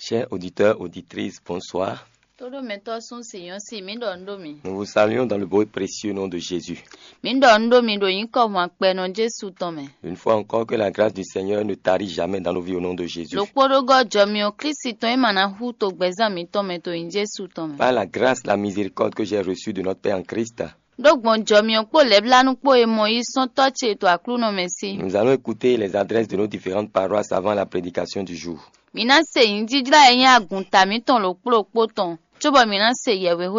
Chers auditeurs, auditrices, bonsoir. Nous Nous vous saluons dans le beau et précieux nom de Jésus. Une fois encore, que la grâce du Seigneur ne tarit jamais dans nos vies au nom de Jésus. Par la grâce, la miséricorde que j'ai reçue de notre Père en Christ, nous allons écouter les adresses de nos différentes paroisses avant la prédication du jour.